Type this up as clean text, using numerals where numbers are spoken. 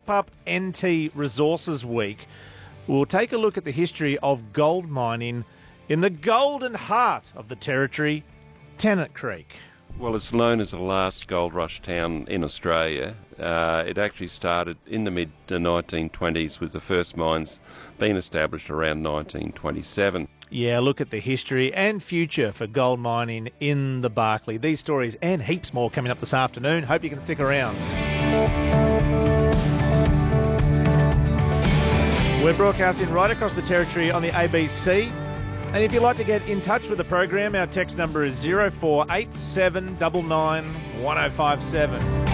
up NT Resources Week, we'll take a look at the history of gold mining in the golden heart of the territory, Tennant Creek. Well, it's known as the last gold rush town in Australia. It actually started in the mid-1920s with the first mines being established around 1927. Yeah, look at the history and future for gold mining in the Barkly. These stories and heaps more coming up this afternoon. Hope you can stick around. We're broadcasting right across the territory on the ABC. And if you'd like to get in touch with the program, our text number is 0487991057.